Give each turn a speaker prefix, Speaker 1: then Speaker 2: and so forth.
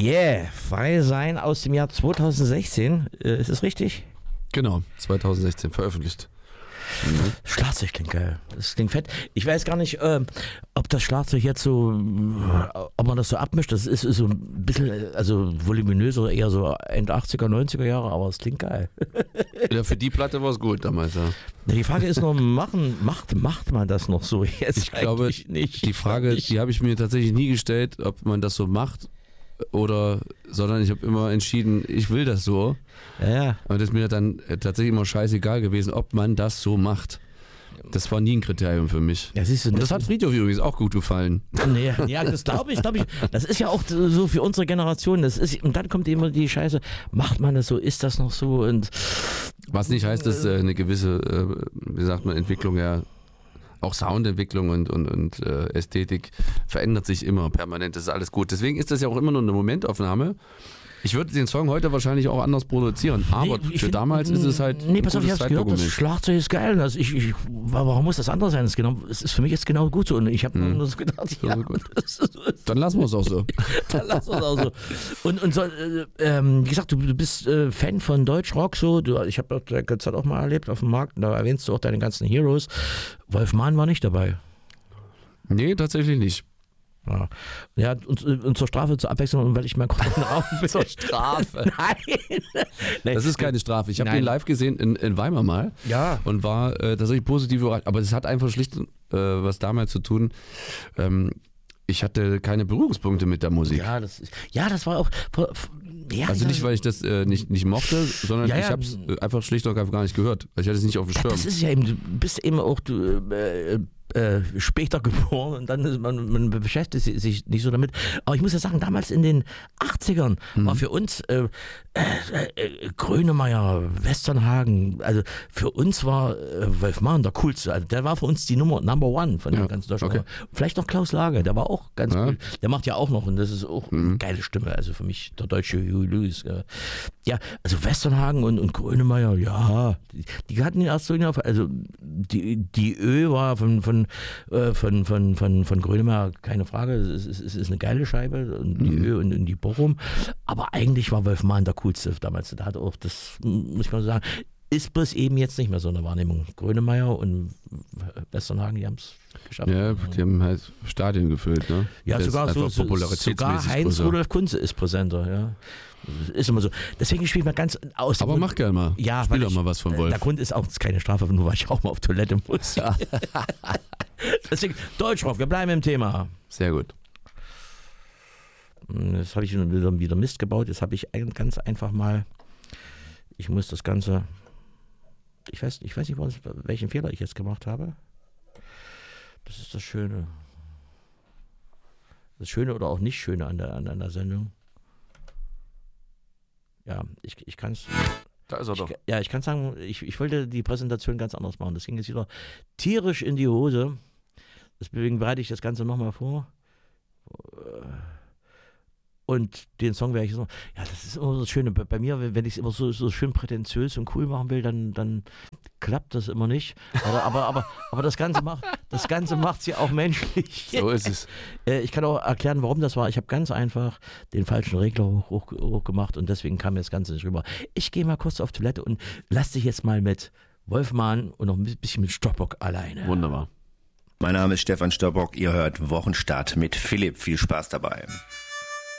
Speaker 1: Yeah, Frei sein aus dem Jahr 2016. Ist es richtig?
Speaker 2: Genau, 2016 veröffentlicht.
Speaker 1: Schlagzeug klingt geil. Das klingt fett. Ich weiß gar nicht, ob das Schlagzeug jetzt so, ob man das so abmischt. Das ist so ein bisschen, also voluminös oder eher so Ende 80er, 90er Jahre, aber es klingt geil.
Speaker 2: Ja, für die Platte war es gut damals, ja.
Speaker 1: Die Frage ist nur, macht man das noch so jetzt?
Speaker 2: Ich glaube
Speaker 1: nicht.
Speaker 2: Die Frage, die habe ich mir tatsächlich nie gestellt, ob man das so macht sondern ich habe immer entschieden, ich will das so.
Speaker 1: Ja.
Speaker 2: Und das ist mir dann tatsächlich immer scheißegal gewesen, ob man das so macht. Das war nie ein Kriterium für mich.
Speaker 1: Ja, siehst du,
Speaker 2: und das hat Friedhof übrigens auch gut gefallen.
Speaker 1: Nee, ja, das glaube ich. Das ist ja auch so für unsere Generation. Und dann kommt immer die Scheiße, macht man das so, ist das noch so? Und
Speaker 2: was nicht heißt, dass eine gewisse, wie sagt man, Entwicklung ja, auch Soundentwicklung und Ästhetik verändert sich immer permanent. Das ist alles gut. Deswegen ist das ja auch immer nur eine Momentaufnahme. Ich würde den Song heute wahrscheinlich auch anders produzieren, aber für damals ist es halt
Speaker 1: ein pass auf, ich hab's gehört, das Schlagzeug ist geil. Also warum muss das anders sein? Es ist für mich jetzt genau gut so. Und ich habe nur so gedacht, ja,
Speaker 2: gut. Dann lassen wir es auch so.
Speaker 1: Und so, wie gesagt, du bist Fan von Deutschrock so. Ich habe das auch mal erlebt auf dem Markt. Da erwähnst du auch deine ganzen Heroes. Wolf Mahn war nicht dabei.
Speaker 2: Nee, tatsächlich nicht.
Speaker 1: Ja, und zur Strafe, zur Abwechslung, weil ich mal kurz in den Raum bin.
Speaker 2: Zur Strafe?
Speaker 1: Nein.
Speaker 2: Das ist keine Strafe. Ich habe den live gesehen in Weimar mal.
Speaker 1: Ja.
Speaker 2: Und war tatsächlich positiv überrascht. Aber es hat einfach schlicht was damals zu tun. Ich hatte keine Berührungspunkte mit der Musik.
Speaker 1: Ja, das war auch. Ja,
Speaker 2: also nicht, weil ich das nicht mochte, sondern ich habe es einfach schlicht und einfach gar nicht gehört. Ich hatte es nicht auf dem Schirm.
Speaker 1: Das ist ja eben, du bist eben auch später geboren und dann ist man beschäftigt sich nicht so damit. Aber ich muss ja sagen, damals in den 80ern war für uns Grönemeyer, Westernhagen, also für uns war Wolf Mahn der coolste. Also der war für uns die Number One von der ganzen Deutschland. Okay. Vielleicht noch Klaus Lage, der war auch ganz cool. Der macht ja auch noch, und das ist auch eine geile Stimme, also für mich der deutsche Huey Lewis. Ja, also Westernhagen und Grönemeyer, ja, die hatten erst so, also die Ö war von Grönemeyer, keine Frage, es ist eine geile Scheibe, und die Ö und die Bochum, aber eigentlich war Wolf Mahn der coolste damals. Da hat auch, das muss ich mal sagen, ist bloß eben jetzt nicht mehr so eine Wahrnehmung. Grönemeyer und Westernhagen, die haben es geschafft.
Speaker 2: Ja, die haben halt Stadien gefüllt, ne?
Speaker 1: Ja, sogar Heinz Rudolf Kunze ist präsenter, ja. Ist immer so. Deswegen spielt man ganz aus.
Speaker 2: Aber mach gerne mal.
Speaker 1: Ja,
Speaker 2: spiel doch mal was von Wolf.
Speaker 1: Der Grund ist auch keine Strafe, nur weil ich auch mal auf Toilette muss. Ja. Deswegen, Deutschrock, wir bleiben im Thema.
Speaker 2: Sehr gut.
Speaker 1: Jetzt habe ich wieder Mist gebaut. Jetzt habe ich ganz einfach mal, ich muss das Ganze, ich weiß nicht, welchen Fehler ich jetzt gemacht habe. Das ist das Schöne. Das Schöne oder auch nicht Schöne an der Sendung. Ja, ich kann es.
Speaker 2: Da ist er doch.
Speaker 1: Ich kann sagen, ich wollte die Präsentation ganz anders machen. Das ging jetzt wieder tierisch in die Hose. Deswegen bereite ich das Ganze nochmal vor. Und den Song werde ich so. Ja, das ist immer so das Schöne. Bei mir, wenn ich es immer so schön prätentiös und cool machen will, dann klappt das immer nicht. Aber das Ganze macht sie auch menschlich.
Speaker 2: So ist es.
Speaker 1: Ich kann auch erklären, warum das war. Ich habe ganz einfach den falschen Regler hoch gemacht und deswegen kam mir das Ganze nicht rüber. Ich gehe mal kurz auf Toilette und lass dich jetzt mal mit Wolf Mahn und noch ein bisschen mit Stopbock alleine.
Speaker 2: Wunderbar.
Speaker 3: Mein Name ist Stefan Stopbock. Ihr hört Wochenstart mit Philipp. Viel Spaß dabei.